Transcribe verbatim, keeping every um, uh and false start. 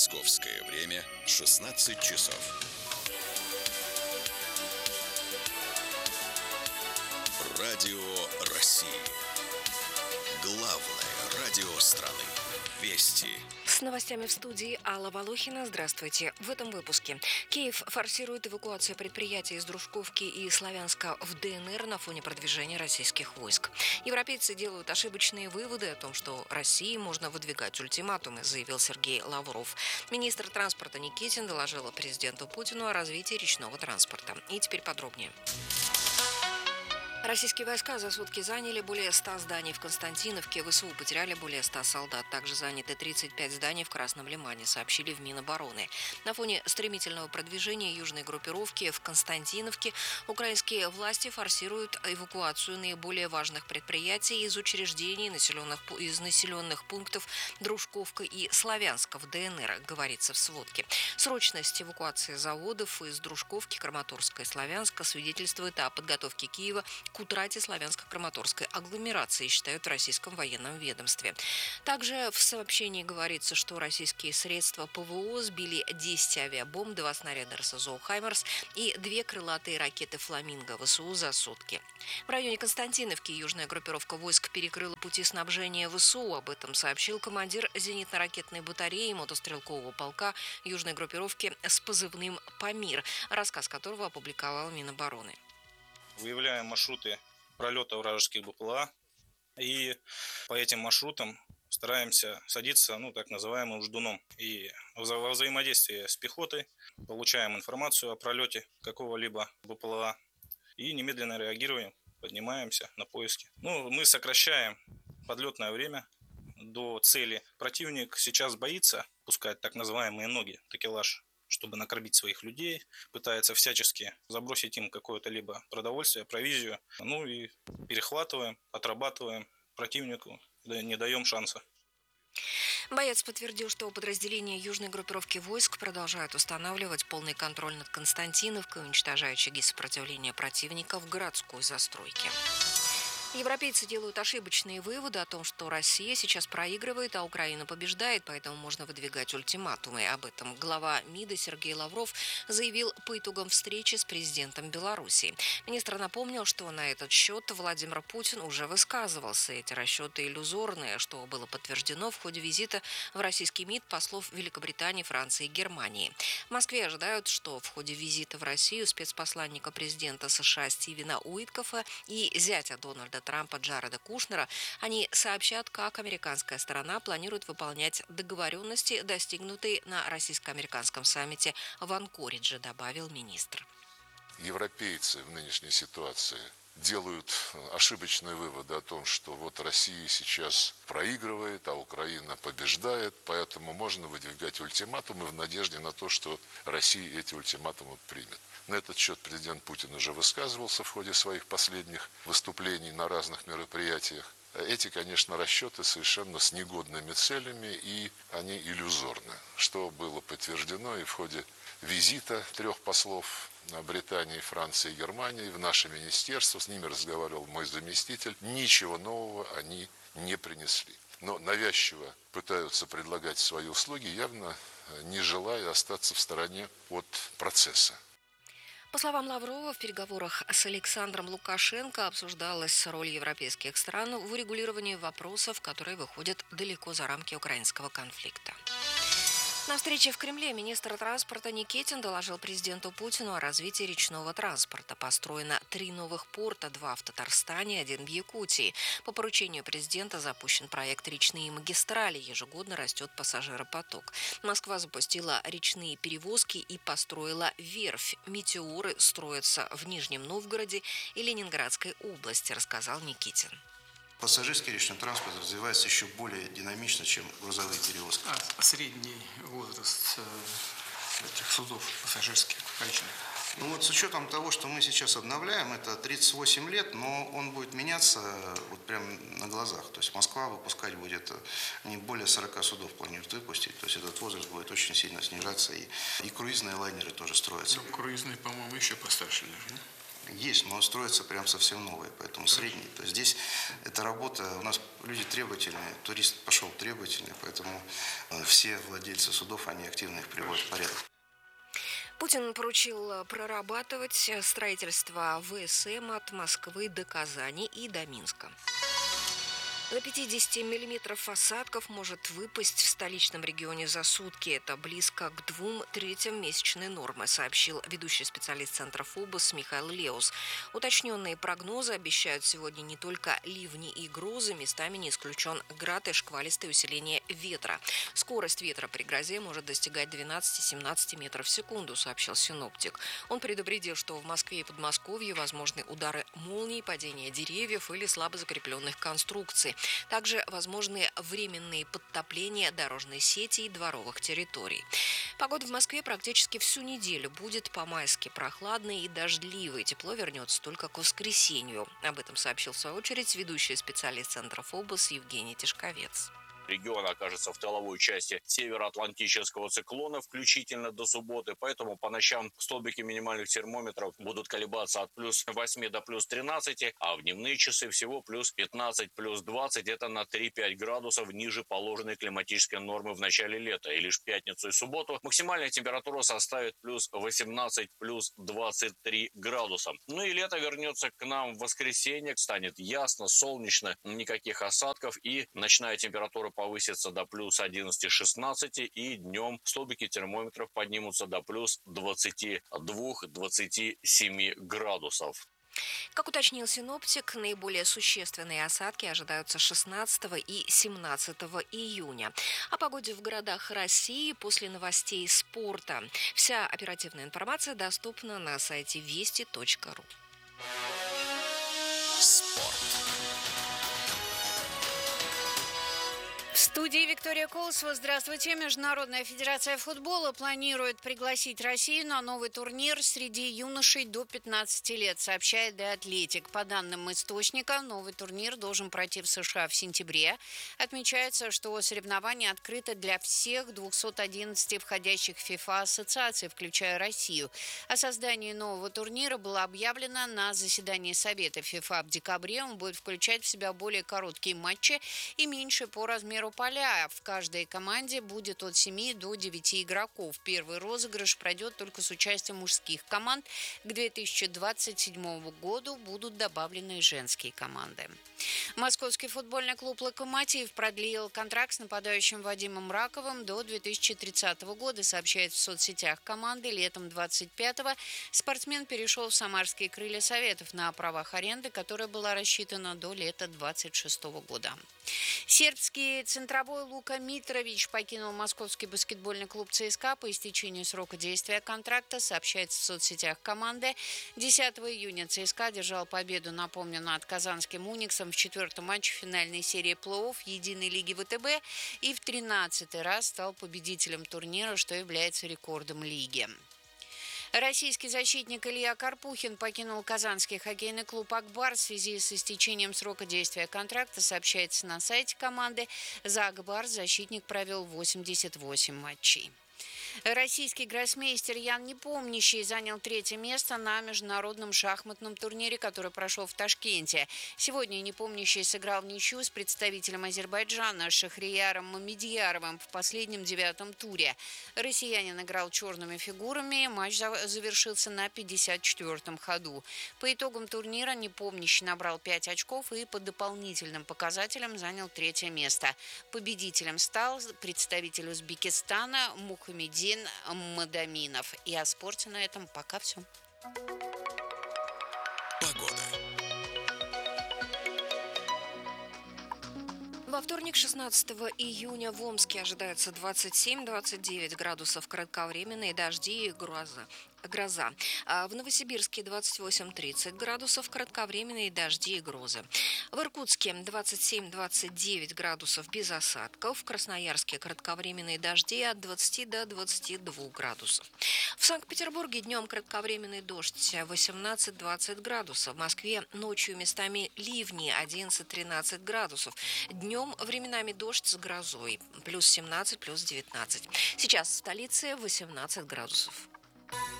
Московское время шестнадцать часов. Радио России. Главное радио страны. Вести. С новостями в студии Алла Волохина. Здравствуйте. В этом выпуске. Киев форсирует эвакуацию предприятий из Дружковки и Славянска в ДНР на фоне продвижения российских войск. Европейцы делают ошибочные выводы о том, что России можно выдвигать ультиматумы, заявил Сергей Лавров. Министр транспорта Никитин доложил президенту Путину о развитии речного транспорта. И теперь подробнее. Российские войска за сутки заняли более ста зданий в Константиновке. ВСУ потеряли более ста солдат. Также заняты тридцать пять зданий в Красном Лимане, сообщили в Минобороны. На фоне стремительного продвижения южной группировки в Константиновке украинские власти форсируют эвакуацию наиболее важных предприятий из учреждений населенных, из населенных пунктов Дружковка и Славянска в ДНР, говорится в сводке. Срочность эвакуации заводов из Дружковки, Краматорска и Славянска свидетельствует о подготовке Киева к утрате славянско-краматорской агломерации, считают в российском военном ведомстве. Также в сообщении говорится, что российские средства ПВО сбили десять авиабомб, два снаряда РСЗО «Хаймерс» и две крылатые ракеты «Фламинго» ВСУ за сутки. В районе Константиновки южная группировка войск перекрыла пути снабжения ВСУ. Об этом сообщил командир зенитно-ракетной батареи мотострелкового полка южной группировки с позывным «Памир», рассказ которого опубликовал Минобороны. Выявляем маршруты пролета вражеских БПЛА и по этим маршрутам стараемся садиться, ну, так называемым ждуном. И во взаимодействии с пехотой получаем информацию о пролете какого-либо БПЛА и немедленно реагируем, поднимаемся на поиски. Ну, мы сокращаем подлетное время до цели. Противник сейчас боится пускать так называемые ноги, такелаж, чтобы накормить своих людей, пытается всячески забросить им какое-то либо продовольствие, провизию. Ну и перехватываем, отрабатываем противнику, не даем шанса. Боец подтвердил, что подразделения южной группировки войск продолжают устанавливать полный контроль над Константиновкой, уничтожая очаги сопротивления противника в городской застройке. Европейцы делают ошибочные выводы о том, что Россия сейчас проигрывает, а Украина побеждает, поэтому можно выдвигать ультиматумы. Об этом глава МИДа Сергей Лавров заявил по итогам встречи с президентом Беларуси. Министр напомнил, что на этот счет Владимир Путин уже высказывался. Эти расчеты иллюзорные, что было подтверждено в ходе визита в российский МИД послов Великобритании, Франции и Германии. В Москве ожидают, что в ходе визита в Россию спецпосланника президента США Стивена Уиткофа и зятя Дональда Трампа Джареда Кушнера, они сообщат, как американская сторона планирует выполнять договоренности, достигнутые на российско-американском саммите в Анкоридже, добавил министр. Европейцы в нынешней ситуации делают ошибочные выводы о том, что вот Россия сейчас проигрывает, а Украина побеждает, поэтому можно выдвигать ультиматумы в надежде на то, что Россия эти ультиматумы примет. На этот счет президент Путин уже высказывался в ходе своих последних выступлений на разных мероприятиях. Эти, конечно, расчеты совершенно с негодными целями, и они иллюзорны, что было подтверждено и в ходе визита трех послов Британии, Франции и Германии в наше министерство. С ними разговаривал мой заместитель. Ничего нового они не принесли. Но навязчиво пытаются предлагать свои услуги, явно не желая остаться в стороне от процесса. По словам Лаврова, в переговорах с Александром Лукашенко обсуждалась роль европейских стран в урегулировании вопросов, которые выходят далеко за рамки украинского конфликта. На встрече в Кремле министр транспорта Никитин доложил президенту Путину о развитии речного транспорта. Построено три новых порта, два в Татарстане, один в Якутии. По поручению президента запущен проект «Речные магистрали». Ежегодно растет пассажиропоток. Москва запустила речные перевозки и построила верфь. «Метеоры» строятся в Нижнем Новгороде и Ленинградской области, рассказал Никитин. Пассажирский речной транспорт развивается еще более динамично, чем грузовые перевозки. А средний возраст этих судов пассажирских речных? Ну вот с учетом того, что мы сейчас обновляем, это тридцать восемь лет, но он будет меняться вот прямо на глазах. То есть Москва выпускать будет не более сорока судов планирует выпустить. То есть этот возраст будет очень сильно снижаться. И, и круизные лайнеры тоже строятся. Ну, круизные, по-моему, еще постарше даже, да? Есть, но строятся прям совсем новые, поэтому средний. То есть здесь эта работа, у нас люди требовательные, турист пошел требовательный, поэтому все владельцы судов, они активно их приводят в порядок. Путин поручил прорабатывать строительство ВСМ от Москвы до Казани и до Минска. До пятьдесят миллиметров осадков может выпасть в столичном регионе за сутки. Это близко к двум третьим месячной нормы, сообщил ведущий специалист Центра ФОБОС Михаил Леус. Уточненные прогнозы обещают сегодня не только ливни и грозы, местами не исключен град и шквалистое усиление ветра. Скорость ветра при грозе может достигать двенадцати-семнадцати метров в секунду, сообщил синоптик. Он предупредил, что в Москве и Подмосковье возможны удары молний, падение деревьев или слабо закрепленных конструкций. Также возможны временные подтопления дорожной сети и дворовых территорий. Погода в Москве практически всю неделю будет по-майски прохладной и дождливой. Тепло вернется только к воскресенью. Об этом сообщил в свою очередь ведущий специалист Центра ФОБОС Евгений Тишковец. Регион окажется в тыловой части североатлантического циклона, включительно до субботы. Поэтому по ночам столбики минимальных термометров будут колебаться от плюс восьми до плюс тринадцати, а в дневные часы всего плюс пятнадцать, плюс двадцать. Это на три-пять градусов ниже положенной климатической нормы в начале лета. И лишь в пятницу и субботу максимальная температура составит плюс восемнадцать, плюс двадцать три градуса. Ну и лето вернется к нам в воскресенье. Станет ясно, солнечно, никаких осадков. И ночная температура повысится до плюс одиннадцати-шестнадцати, и днем столбики термометров поднимутся до плюс двадцати двух — двадцати семи градусов. Как уточнил синоптик, наиболее существенные осадки ожидаются шестнадцатого и семнадцатого июня. О погоде в городах России после новостей спорта. Вся оперативная информация доступна на сайте вести точка ру. Спорт. В студии Виктория Колосова. Здравствуйте. Международная федерация футбола планирует пригласить Россию на новый турнир среди юношей до пятнадцати лет, сообщает The Athletic. По данным источника, новый турнир должен пройти в США в сентябре. Отмечается, что соревнования открыты для всех двухсот одиннадцати входящих в FIFA ассоциаций, включая Россию. О создании нового турнира было объявлено на заседании Совета FIFA в декабре. Он будет включать в себя более короткие матчи и меньше по размеру поля. В каждой команде будет от семи до девяти игроков. Первый розыгрыш пройдет только с участием мужских команд. К две тысячи двадцать седьмому году будут добавлены женские команды. Московский футбольный клуб «Локомотив» продлил контракт с нападающим Вадимом Раковым до две тысячи тридцатого года, сообщает в соцсетях команды. Летом двадцать пятого спортсмен перешел в самарские «Крылья Советов» на правах аренды, которая была рассчитана до лета двадцать шестого года. Сербский центровой Лука Митрович покинул московский баскетбольный клуб ЦСКА по истечению срока действия контракта, сообщается в соцсетях команды. десятого июня ЦСКА одержал победу, напомню, над казанским «Униксом» в четвертом матче финальной серии плей-офф Единой лиги ВТБ и в тринадцатый раз стал победителем турнира, что является рекордом лиги. Российский защитник Илья Карпухин покинул казанский хоккейный клуб «Акбар» в связи с истечением срока действия контракта, сообщается на сайте команды. За «Акбар» защитник провел восемьдесят восемь матчей. Российский гроссмейстер Ян Непомнящий занял третье место на международном шахматном турнире, который прошел в Ташкенте. Сегодня Непомнящий сыграл в ничью с представителем Азербайджана Шахрияром Мамедьяровым в последнем девятом туре. Россиянин играл черными фигурами, матч завершился на пятьдесят четвёртом ходу. По итогам турнира Непомнящий набрал пять очков и по дополнительным показателям занял третье место. Победителем стал представитель Узбекистана Мухаммедин Мадаминов. И о спорте на этом пока все. Погода. Во вторник, шестнадцатого июня, в Омске ожидается двадцать семь - двадцать девять градусов, кратковременные дожди и гроза. Гроза. А в Новосибирске двадцать восемь - тридцать градусов, кратковременные дожди и грозы. В Иркутске двадцать семь - двадцать девять градусов без осадков. В Красноярске кратковременные дожди от двадцати до двадцати двух градусов. В Санкт-Петербурге днем кратковременный дождь восемнадцать - двадцать градусов. В Москве ночью местами ливни одиннадцать - тринадцать градусов. Днем временами дождь с грозой плюс семнадцать, плюс девятнадцать. Сейчас в столице восемнадцать градусов.